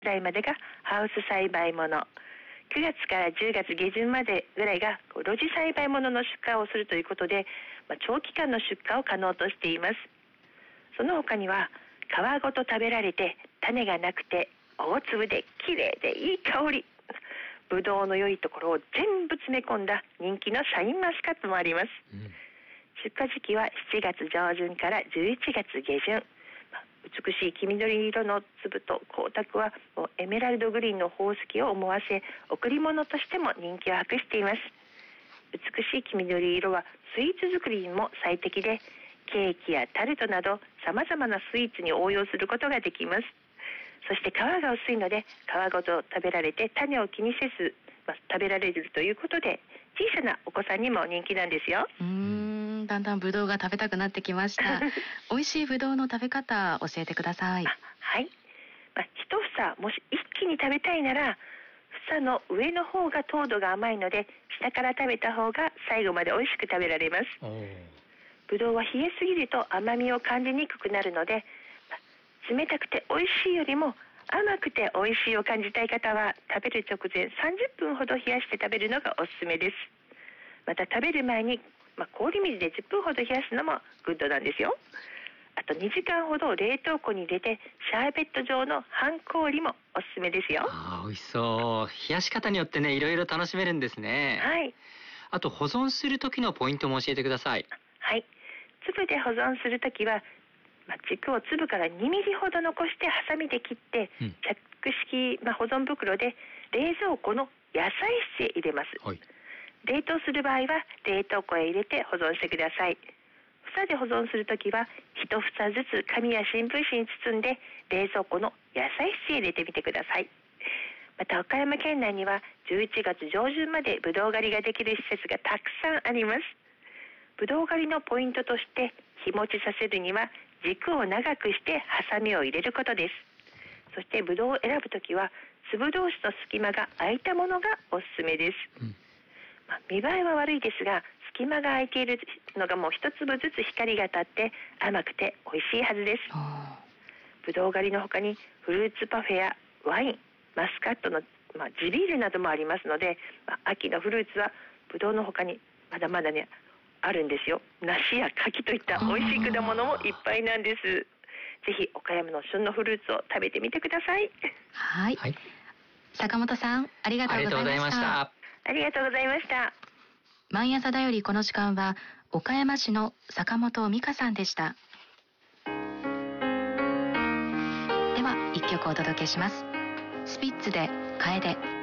ぐらいまでがハウス栽培もの、9月から10月下旬までぐらいが露地栽培ものの出荷をするということで、長期間の出荷を可能としています。その他には皮ごと食べられて種がなくて大粒で綺麗でいい香り、ぶどうの良いところを全部詰め込んだ人気のシャインマスカットもあります。出荷時期は7月上旬から11月下旬。美しい黄緑色の粒と光沢はもうエメラルドグリーンの宝石を思わせ、贈り物としても人気を博しています。美しい黄緑色はスイーツ作りにも最適で、ケーキやタルトなど様々なスイーツに応用することができます。そして皮が薄いので皮ごと食べられて種を気にせず、食べられるということで小さなお子さんにも人気なんですよ。 だんだんブドウが食べたくなってきました美味しいブドウの食べ方教えてください。 はい、一房もし一気に食べたいなら房の上の方が糖度が甘いので下から食べた方が最後まで美味しく食べられます。ブドウは冷えすぎると甘みを感じにくくなるので、冷たくて美味しいよりも甘くて美味しいを感じたい方は食べる直前30分ほど冷やして食べるのがおすすめです。また食べる前に、氷水で10分ほど冷やすのもグッドなんですよ。あと2時間ほど冷凍庫に入れてシャーベット状の半氷もおすすめですよ。 美味しそう。冷やし方によってね、いろいろ楽しめるんですね。 はい。 あと保存する時のポイントも教えてください。 はい。粒で保存するときは、軸を粒から2ミリほど残してハサミで切って、着式、保存袋で冷蔵庫の野菜室へ入れます。冷凍する場合は冷凍庫へ入れて保存してください。房で保存するときは一房ずつ紙や新聞紙に包んで冷蔵庫の野菜室へ入れてみてください。また岡山県内には11月上旬までブドウ狩りができる施設がたくさんあります。ブドウ狩りのポイントとして日持ちさせるには軸を長くしてハサミを入れることです。そしてブドウを選ぶときは粒同士の隙間が空いたものがおすすめです。見栄えは悪いですが隙間が空いているのがもう一粒ずつ光が当たって甘くて美味しいはずです。ブドウ狩りの他にフルーツパフェやワイン、マスカットの、地ビールなどもありますので、秋のフルーツはブドウの他にまだまだねあるんですよ。梨や柿といった美味しい果物もいっぱいなんです。ぜひ岡山の旬のフルーツを食べてみてください。 はい、坂本さんありがとうございました。 ありがとうございました。 毎朝だよりこの時間は岡山市の坂本美香さんでした。では一曲お届けします。スピッツで楓。